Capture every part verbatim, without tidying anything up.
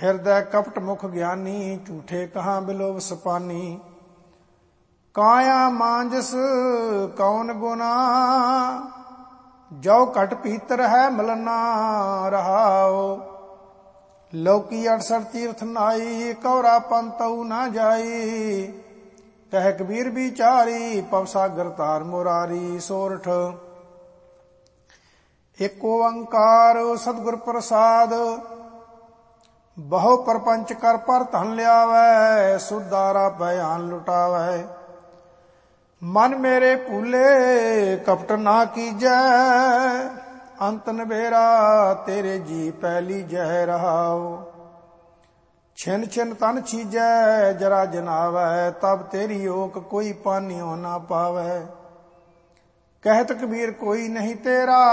ਹਿਰਦੈ ਕਪਟ ਮੁਖ ਗਿਆਨੀ, ਝੂਠੇ ਕਹਾਂ ਬਿਲੋਵ ਸਪਾਨੀ। ਕਾਇਆ ਮਾਂਜਸ ਕੌਣ ਗੁਨਾ, ਜੋ ਘਟ ਭੀਤਰ ਹੈ ਮਲਨਾ ਰਹਾਓ। ਲੋਕੀ ਅਠਸਠ ਤੀਰਥ ਨਾਈ, ਕੌਰਾ ਪੰਤਉ ਨਾ ਜਾਈ। ਕਹਿ ਕਬੀਰ ਵਿਚਾਰੀ, ਪਵ ਸਾਗਰ ਤਾਰ ਮੁਰਾਰੀ। ਸੋਰਠ ਏਕ ਓੰਕਾਰ ਸਤਿਗੁਰ ਪ੍ਰਸਾਦ, ਬਹੁ ਪਰਪੰਚ ਕਰ ਪਰ ਧਨ ਲਿਆਵੈ। ਸੁਦਾਰਾ ਭਿਆਨ ਲੁਟਾਵੈ, ਮਨ ਮੇਰੇ ਭੂਲੇ ਕਪਟ ਨਾ ਕੀਜੈ। ਅੰਤ ਨਬੇਰਾ ਤੇਰੇ ਜੀ ਪੈਲੀ ਜੈ ਰਹਾਉ। ਛਿਨ ਛਿਨ ਤਨ ਛੀਜੈ, ਜਰਾ ਜਨਾਵੈ। ਤਬ ਤੇਰੀ ਓਕ ਕੋਈ ਪਾਨਿਓ ਨਾ ਪਾਵੈ। ਕਹਿਤ ਕਬੀਰ ਕੋਈ ਨਹੀਂ ਤੇਰਾ,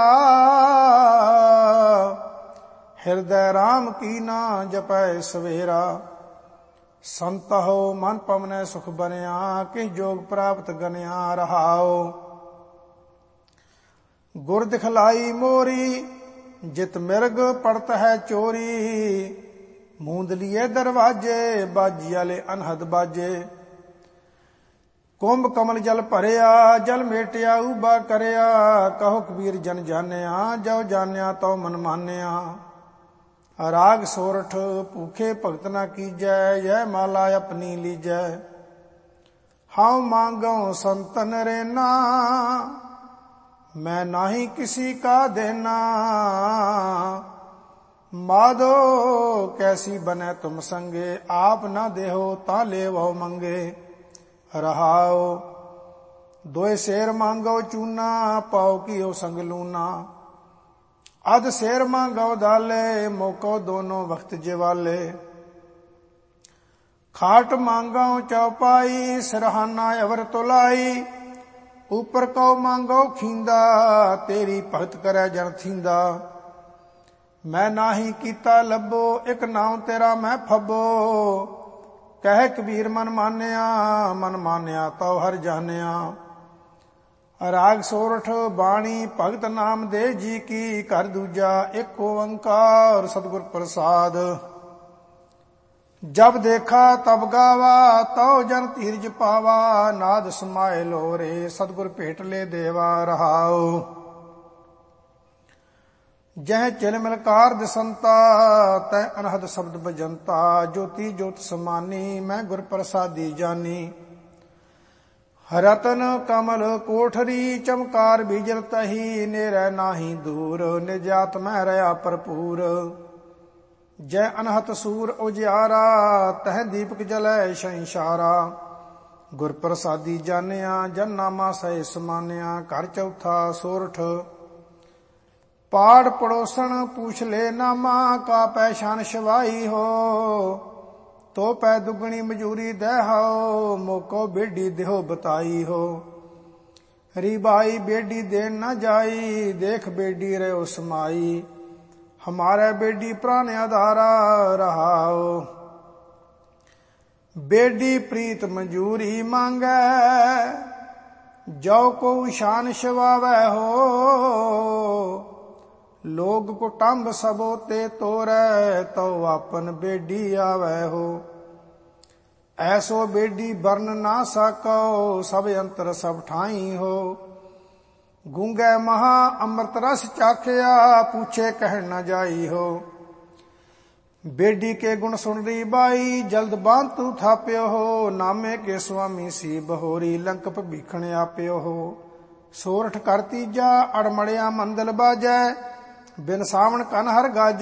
ਹਿਰਦੈ ਰਾਮ ਕੀ ਨਾ ਜਪੈ ਸਵੇਰਾ। ਸੰਤਹੁ ਮਨ ਪਵਨੈ ਸੁਖ ਬਨਿਆ, ਕਿਸ ਜੋਗ ਪ੍ਰਾਪਤ ਗਨਿਆ ਰਹਾਉ। ਗੁਰ ਦਿਖਲਾਈ ਮੋਰੀ, ਜਿਤ ਮਿਰਗ ਪੜਤ ਹੈ ਚੋਰੀ। ਮੂੰਦ ਲੀਏ ਦਰਵਾਜੇ, ਬਾਜੀ ਵਾਲੇ ਅਨਹਦ ਬਾਜੇ। ਕੁੰਭ ਕਮਲ ਜਲ ਭਰਿਆ, ਜਲ ਮੇਟਿਆ ਉਬਾ ਕਰਿਆ। ਕਹੋ ਕਬੀਰ ਜਨ ਜਾਣਿਆ, ਜੋ ਜਾਣਿਆ ਤਉ ਮਨ ਮਾਨਿਆ। ਰਾਗ ਸੋਰਠ ਭੂਖੇ ਭਗਤ ਨਾ ਕੀਜੈ, ਜੈ ਮਾਲਾ ਆਪਣੀ ਲੀਜੈ। ਹਾਉ ਮੰਗਉ ਸੰਤਨ ਰੇਨਾ, ਮੈਂ ਨਾਹੀ ਕਿਸੀ ਕਾ ਦੇਨਾ। ਮਾਧੋ ਕੈਸੀ ਬਨੈ ਤੁਮ ਸੰਗੇ, ਆਪ ਨਾ ਦੇਹੋ ਤਾਂ ਲੇਵੋ ਮੰਗੇ ਰਹਾਉ। ਦੋਏ ਸ਼ੇਰ ਮੰਗੋ ਚੂਨਾ, ਪਾਉ ਕੀਓ ਸੰਗ ਲੂਨਾ। ਅਧ ਸ਼ੇਰ ਮੰਗੋ ਦਾਲੇ, ਮੋਕੋ ਦੋਨੋਂ ਵਕਤ ਜਿਵਾਲੇ। ਖਾਟ ਮੰਗੋ ਚੌਪਾਈ, ਸਿਰਹਾਨਾ ਅਵਰ ਤੁਲਾਈ। ਉਪਰ ਕਉ ਮੰਗੋ ਖੀਂਦਾ, ਤੇਰੀ ਭਗਤ ਕਰੈ ਜਨ ਥੀਂਦਾ। ਮੈਂ ਨਾਹੀ ਕੀਤਾ ਲੱਭੋ, ਇਕ ਨਾਉ ਤੇਰਾ ਮੈਂ ਫੱਬੋ। ਕਹਿ ਕਬੀਰ ਮਨ ਮਾਨਿਆ, ਮਨ ਮਾਨਿਆ ਤਉ ਹਰ ਜਾਣਿਆ। ਰਾਗ ਸੋਰਠ ਬਾਣੀ ਭਗਤ ਨਾਮਦੇਵ ਜੀ ਕੀ, ਘਰ ਦੂਜਾ ਏਕ ਓੰਕਾਰ ਸਤਿਗੁਰ ਪ੍ਰਸਾਦ। ਜਬ ਦੇਖਾ ਤਬ ਗਾਵਾ, ਤਉ ਜਨ ਧੀਰਜ ਪਾਵਾ। ਨਾਦ ਸਮਾਏ ਲੋਰੇ, ਸਤਿਗੁਰ ਭੇਟ ਲੈ ਦੇਵਾ ਰਹਾਉ। ਜਹ ਚਿਲ ਮਿਲਕਾਰ ਦਿਸੰਤਾ, ਤੈ ਅਨਹਦ ਸ਼ਬਦ ਬਜੰਤਾ। ਜੋਤੀ ਜੋਤ ਸਮਾਨੀ, ਮੈਂ ਗੁਰ ਪ੍ਰਸਾਦੀ ਜਾਨੀ। ਰਤਨ ਕਮਲ ਕੋਠਰੀ, ਚਮਕਾਰ ਬੀਜਲ ਤਹੀ। ਨੇਰੈ ਨਾਹੀ ਦੂਰ, ਨਿਜਾਤ ਮੈਂ ਰਹਾ ਭਰਪੂਰ। ਜੈ ਅਨਹਤ ਸੂਰ ਉਜਿਆਰਾ, ਤਹ ਦੀਪਕ ਜਲੈ ਸੰਸਾਰਾ। ਗੁਰ ਪ੍ਰਸਾਦੀ ਜਾਣਿਆ, ਜਨ ਨਾਮਾ ਸਹਿ ਸਮਾਨਿਆ। ਘਰ ਚੌਥਾ ਸੋਰਠ ਪਾੜ ਪੜੋਸਣ ਪੂਛ ਲੈ ਨਾਮਾ। ਕਾ ਪੈਸ਼ਾਨ ਸ਼ਵਾਈ ਹੋ, ਤੋ ਪੈ ਦੁਗਣੀ ਮਜੂਰੀ ਦਹਿਓ। ਮੋਕੋ ਬੇਡੀ ਦਿਓ ਬਤਾਈ ਹੋ, ਰੀਬਾਈ ਬੇਡੀ ਦੇਣ ਨਾ ਜਾਈ। ਦੇਖ ਬੇਡੀ ਰਹਿਓ ਸਮਾਈ, ਹਮਾਰੇ ਬੇਡੀ ਪ੍ਰਾਨ ਆਧਾਰਾ ਰਹਾਓ। ਬੇਡੀ ਪ੍ਰੀਤ ਮਜੂਰੀ ਮੰਗੈ, ਜੋ ਕੋ ਸ਼ਾਨ ਸ਼ਵਾਵੈ ਹੋ। ਲੋਗ ਕੁਟੰਬ ਸਭੋ ਤੇ ਤੋਰੈ, ਤਉ ਆਪਨ ਬੇਡੀ ਆਵੈ ਹੋ। ਐਸੋ ਬੇਡੀ ਬਰਨ ਨਾ ਸਕੋ, ਸਭ ਅੰਤਰ ਸਭ ਠਾਈ ਹੋ। ਗੂੰਗੇ ਮਹਾ ਅੰਮ੍ਰਿਤ ਰਸ ਚਾਖਿਆ, ਪੁੱਛੇ ਕਹਿਣ ਨਾ ਜਾਈ ਹੋ। ਬੇਡੀ ਕੇ ਗੁਣ ਸੁਣ ਰੀ ਬਾਈ, ਜਲਦ ਬਾਂਤੂ ਥਾਪਿਓ ਹੋ। ਨਾਮੇ ਕੇ ਸੁਆਮੀ ਸੀ ਬਹੋਰੀ, ਲੰਕ ਭੀਖਣ ਆਪਿਓ ਹੋ। ਸੋਰਠ ਕਰ ਤੀਜਾ ਅੜਮੜਿਆ ਮੰਦਲ ਬਾਜੈ, ਬਿਨ ਸਾਵਣ ਕਨ ਹਰ ਗਾਜੈ।